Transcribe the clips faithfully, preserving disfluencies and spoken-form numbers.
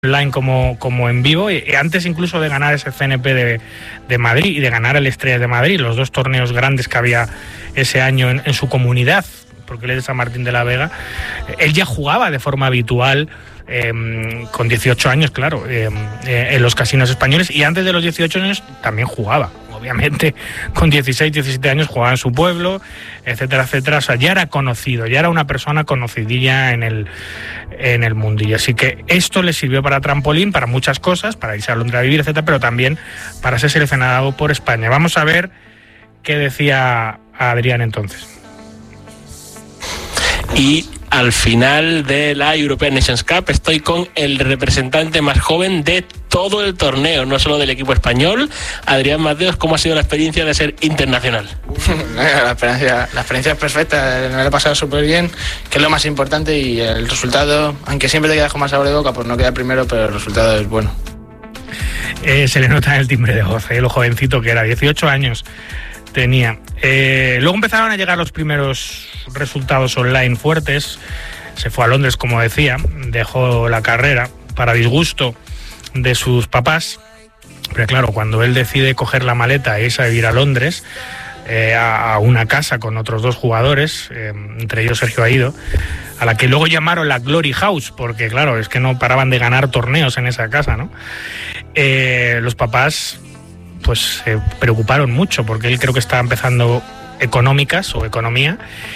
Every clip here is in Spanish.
online como, como en vivo, y antes incluso de ganar ese C N P de, de Madrid y de ganar el Estrellas de Madrid, los dos torneos grandes que había ese año en, en su comunidad, porque él es de San Martín de la Vega. Él ya jugaba de forma habitual eh, con dieciocho años, claro, eh, eh, en los casinos españoles, y antes de los dieciocho años también jugaba. Obviamente con dieciséis, diecisiete años jugaba en su pueblo, etcétera, etcétera. O sea, ya era conocido, ya era una persona conocidilla en el, en el mundillo. Así que esto le sirvió para trampolín, para muchas cosas, para irse a Londres a vivir, etcétera, pero también para ser seleccionado por España. Vamos a ver qué decía Adrián entonces. Y al final de la European Nations Cup estoy con el representante más joven de todo el torneo, no solo del equipo español. Adrián Mateos, ¿cómo ha sido la experiencia de ser internacional? La experiencia, la experiencia es perfecta, me lo he pasado súper bien, que es lo más importante, y el resultado, aunque siempre te quedas con más sabor de boca por no quedar primero, pero el resultado es bueno. Eh, se le nota en el timbre de voz, eh, lo jovencito que era, dieciocho años tenía. Eh, luego empezaron a llegar los primeros resultados online fuertes. Se fue a Londres, como decía, dejó la carrera para disgusto de sus papás, pero claro, cuando él decide coger la maleta e irse a vivir a Londres, eh, a, a una casa con otros dos jugadores, eh, entre ellos Sergio Aido, a la que luego llamaron la Glory House, porque claro, es que no paraban de ganar torneos en esa casa, ¿no? Eh, los papás pues se preocuparon mucho, porque él creo que estaba empezando económicas o economía,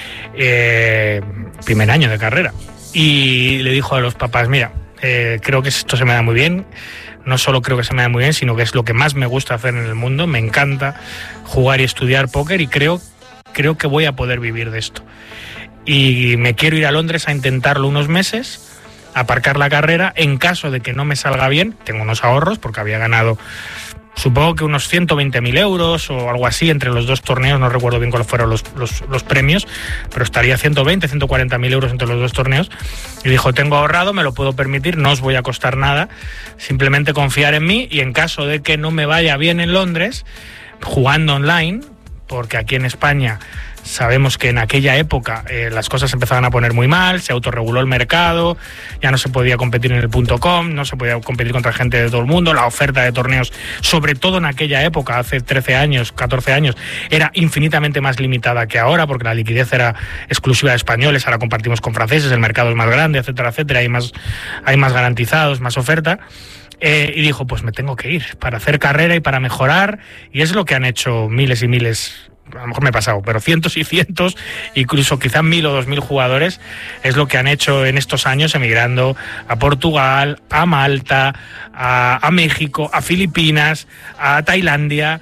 eh, primer año de carrera, y le dijo a los papás: mira, eh, creo que esto se me da muy bien, no solo creo que se me da muy bien, sino que es lo que más me gusta hacer en el mundo, me encanta jugar y estudiar póker, y creo, creo que voy a poder vivir de esto, y me quiero ir a Londres a intentarlo unos meses, aparcar la carrera, en caso de que no me salga bien, tengo unos ahorros, porque había ganado supongo que unos ciento veinte mil euros o algo así entre los dos torneos, no recuerdo bien cuáles fueron los, los, los premios, pero estaría ciento veinte, ciento cuarenta mil euros entre los dos torneos. Y dijo: tengo ahorrado, me lo puedo permitir, no os voy a costar nada, simplemente confiar en mí, y en caso de que no me vaya bien en Londres, jugando online, porque aquí en España sabemos que en aquella época eh, las cosas empezaban a poner muy mal, se autorreguló el mercado, ya no se podía competir en el punto com, no se podía competir contra gente de todo el mundo, la oferta de torneos, sobre todo en aquella época, hace trece años, catorce años, era infinitamente más limitada que ahora, porque la liquidez era exclusiva de españoles, ahora compartimos con franceses, el mercado es más grande, etcétera, etcétera, hay más, hay más garantizados, más oferta. Eh, y dijo: pues me tengo que ir para hacer carrera y para mejorar, y es lo que han hecho miles y miles, a lo mejor me he pasado, pero cientos y cientos, incluso quizás mil o dos mil jugadores, es lo que han hecho en estos años, emigrando a Portugal, a Malta, a, a México, a Filipinas, a Tailandia,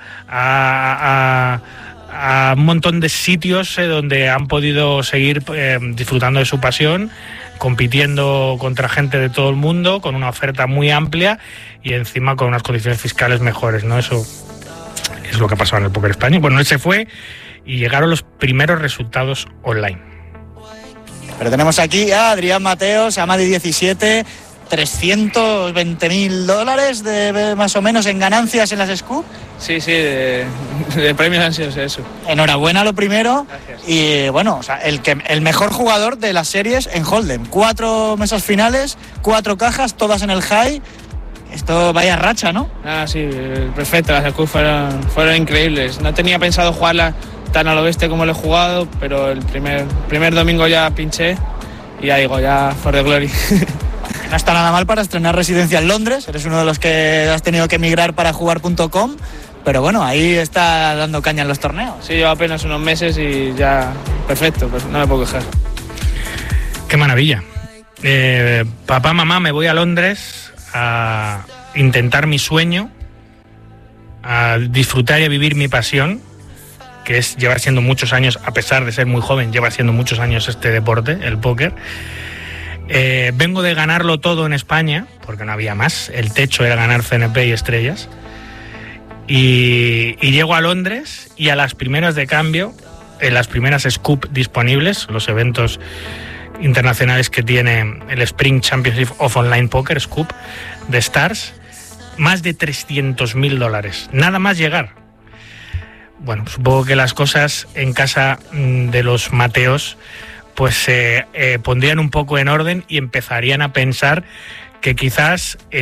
a, a, a un montón de sitios eh, donde han podido seguir eh, disfrutando de su pasión, compitiendo contra gente de todo el mundo, con una oferta muy amplia y encima con unas condiciones fiscales mejores, ¿no? Eso es lo que ha pasado en el póker español. Bueno, él se fue y llegaron los primeros resultados online. Pero tenemos aquí a Adrián Mateos, Amadi diecisiete, trescientos veinte mil dólares de, más o menos en ganancias en las Scoop. Sí, sí, de, de premios han sido eso. Enhorabuena lo primero. Gracias. Y bueno, o sea, el, que, el mejor jugador de las series en Hold'em. Cuatro mesas finales, cuatro cajas, todas en el high. Esto vaya racha, ¿no? Ah, sí, perfecto, las Scoop fueron, fueron increíbles. No tenía pensado jugarla tan al oeste como lo he jugado, pero el primer, primer domingo ya pinché y ya digo, ya for the glory. No está nada mal para estrenar residencia en Londres, eres uno de los que has tenido que emigrar para jugar punto com, pero bueno, ahí está dando caña en los torneos. Sí, llevo apenas unos meses y ya perfecto, pues no me puedo quejar. Qué maravilla. Eh, papá, mamá, me voy a Londres a intentar mi sueño, a disfrutar y a vivir mi pasión, que es llevar siendo muchos años, a pesar de ser muy joven, lleva siendo muchos años este deporte, el póker. Eh, vengo de ganarlo todo en España, porque no había más, el techo era ganar C N P y estrellas, y, y llego a Londres y a las primeras de cambio, en las primeras Scoop disponibles, los eventos internacionales que tiene el Spring Championship of Online Poker, Scoop, de Stars, más de trescientos mil dólares, nada más llegar. Bueno, supongo que las cosas en casa de los Mateos pues se eh, eh, pondrían un poco en orden y empezarían a pensar que quizás